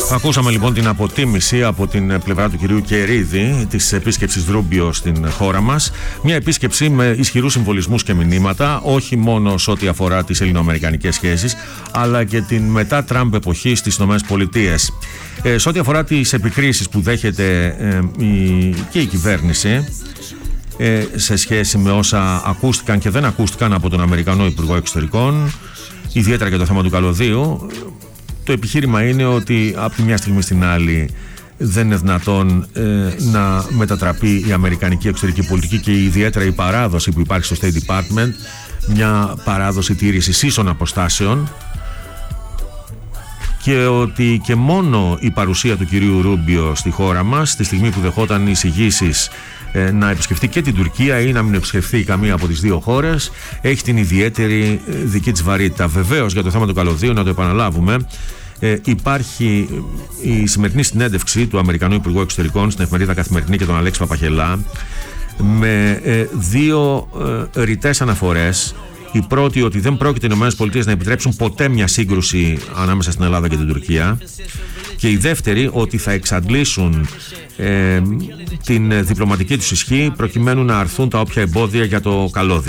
Ακούσαμε λοιπόν την αποτίμηση από την πλευρά του κυρίου Κερίδη της επίσκεψης Ρούμπιο στην χώρα μας. Μια επίσκεψη με ισχυρούς συμβολισμούς και μηνύματα, όχι μόνο σε ό,τι αφορά τις ελληνοαμερικανικές σχέσεις, αλλά και την μετά Τραμπ εποχή στις ΗΠΑ. Σε ό,τι αφορά τις επικρίσεις που δέχεται και η κυβέρνηση σε σχέση με όσα ακούστηκαν και δεν ακούστηκαν από τον Αμερικανό Υπουργό Εξωτερικών, ιδιαίτερα για το θέμα του καλωδίου, το επιχείρημα είναι ότι από τη μια στιγμή στην άλλη δεν είναι δυνατόν να μετατραπεί η αμερικανική εξωτερική πολιτική και ιδιαίτερα η παράδοση που υπάρχει στο State Department, μια παράδοση τήρησης ίσων αποστάσεων, και ότι και μόνο η παρουσία του κυρίου Ρούμπιο στη χώρα μας, τη στιγμή που δεχόταν εισηγήσεις να επισκεφτεί και την Τουρκία ή να μην επισκεφτεί καμία από τις δύο χώρες, έχει την ιδιαίτερη δική της βαρύτητα. Βεβαίως, για το θέμα του καλωδίου, να το επαναλάβουμε, υπάρχει η σημερινή συνέντευξη του Αμερικανού Υπουργού Εξωτερικών στην εφημερίδα Καθημερινή και τον Αλέξη Παπαχελά, με δύο ρητές αναφορές. Η πρώτη, ότι δεν πρόκειται οι ΗΠΑ να επιτρέψουν ποτέ μια σύγκρουση ανάμεσα στην Ελλάδα και την Τουρκία. Και η δεύτερη, ότι θα εξαντλήσουν την διπλωματική τους ισχύ προκειμένου να αρθούν τα όποια εμπόδια για το καλώδι.